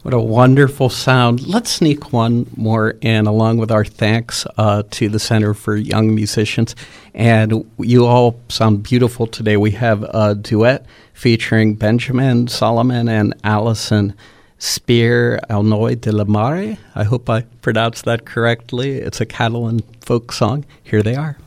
What a wonderful sound. Let's sneak one more in, along with our thanks to the Center for Young Musicians. And you all sound beautiful today. We have a duet featuring Benjamin Solomon and Allison Spear Alnoy de la Mare. I hope I pronounced that correctly. It's a Catalan folk song. Here they are.